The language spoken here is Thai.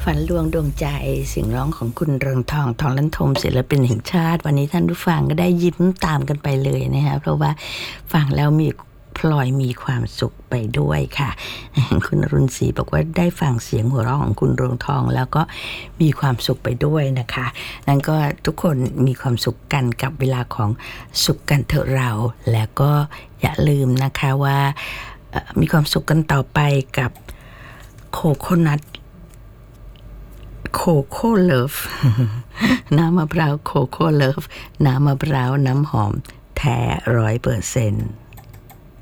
ฝันลวงดวงใจเสียงร้องของคุณเรืองทองทองลันทมศิลปินแห่งชาติวันนี้ท่านผู้ฟังก็ได้ยิ้มตามกันไปเลยนะคะเพราะว่าฟังแล้วพลอยมีความสุขไปด้วยค่ะคุณอรุณศรีบอกว่าได้ฟังเสียงหัวเราะของคุณเรืองทองแล้วก็มีความสุขไปด้วยนะคะนั่นก็ทุกคนมีความสุขกันกับเวลาของสุขกันเถอะเราแล้วก็อย่าลืมนะคะว่ามีความสุขกันต่อไปกับโคโคนัทโคโค่เลิฟน้ำมะพร้าวโคโค่เลิฟน้ำมะพร้าวน้ำหอมแท้100%